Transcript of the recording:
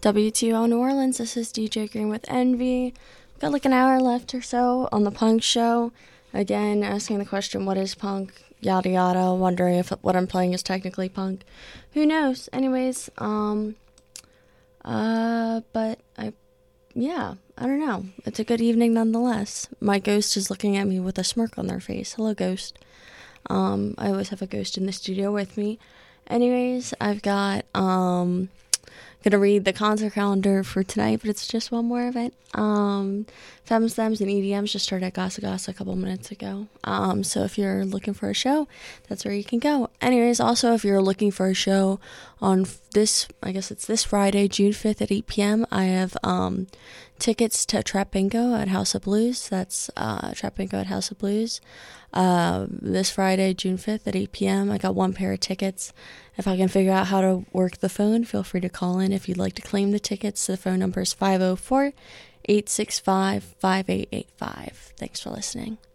WTO New Orleans, this is DJ Green with Envy. Got like an hour left or so on the punk show. Again, asking the question, what is punk? Yada yada, wondering if what I'm playing is technically punk. Who knows? Anyways, but I don't know. It's a good evening nonetheless. My ghost is looking at me with a smirk on their face. Hello, ghost. I always have a ghost in the studio with me. Anyways, I've got, gonna read the concert calendar for tonight, but it's just one more event. Femmes Thems and EDMs just started at Gasa Gasa a couple minutes ago. So if you're looking for a show, that's where you can go. Anyways, also if you're looking for a show on this Friday, June 5th at 8 p.m., I have tickets to Trap Bingo at House of Blues. That's Trap Bingo at House of Blues. This Friday, June 5th at 8 p.m. I got one pair of tickets. If I can figure out how to work the phone, feel free to call in if you'd like to claim the tickets. The phone number is 504-865-5885. Thanks for listening.